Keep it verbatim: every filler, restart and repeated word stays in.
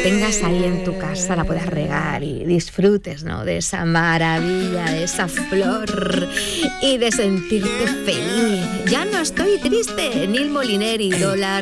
tengas ahí en tu casa, la puedas regar y disfrutes, ¿no?, de esa maravilla, de esa flor y de sentirte feliz. Ya no estoy triste. Neil Molineri, Dólar